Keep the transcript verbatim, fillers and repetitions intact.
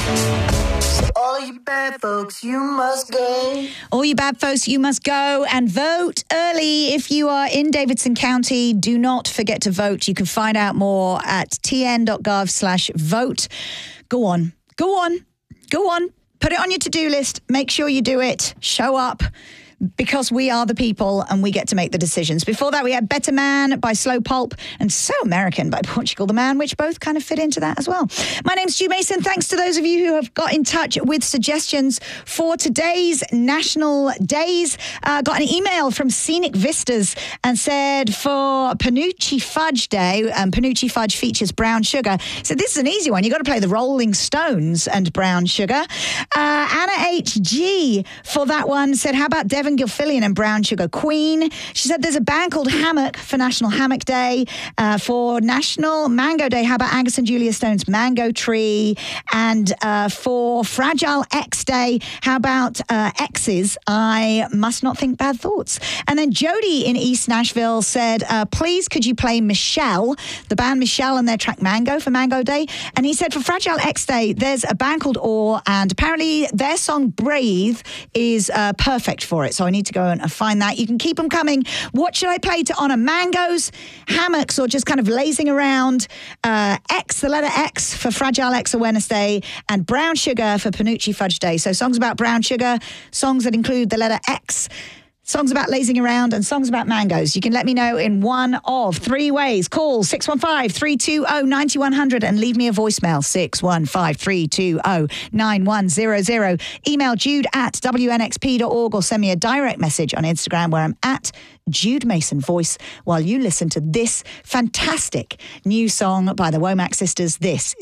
All you bad folks, you must go. All you bad folks, you must go and vote early. If you are in Davidson County, do not forget to vote. You can find out more at tn.gov slash vote. Go on, go on, go on. Put it on your to-do list. Make sure you do it. Show up. Because we are the people and we get to make the decisions. Before that, we had Better Man by Slow Pulp and So American by Portugal the Man, which both kind of fit into that as well. My name's Jude Mason. Thanks to those of you who have got in touch with suggestions for today's national days. Uh, got an email from Scenic Vistas and said for Panucci Fudge Day, and Panucci Fudge features brown sugar. So this is an easy one. You've got to play the Rolling Stones and brown sugar. Uh, Anna H G for that one said, how about Devon Gilfillian and Brown Sugar Queen? She said there's a band called Hammock for National Hammock Day. Uh, for National Mango Day, how about Angus and Julia Stone's Mango Tree? And uh, for Fragile X Day, how about uh, X's I Must Not Think Bad Thoughts? And then Jody in East Nashville said, uh, please could you play Michelle, the band Michelle and their track Mango for Mango Day? And he said for Fragile X Day, there's a band called Awe and apparently their song Breathe is uh, perfect for it. So I need to go and find that. You can keep them coming. What should I play to honour mangoes, hammocks, or just kind of lazing around? Uh, X, the letter X for Fragile X Awareness Day, and Brown Sugar for Panucci Fudge Day. So songs about brown sugar, songs that include the letter X, songs about lazing around, and songs about mangoes. You can let me know in one of three ways. Call six one five, three two zero, nine one zero zero and leave me a voicemail, six one five, three two zero, nine one zero zero. Email jude at w n x p dot org or send me a direct message on Instagram where I'm at Jude Mason Voice while you listen to this fantastic new song by the Womack Sisters. This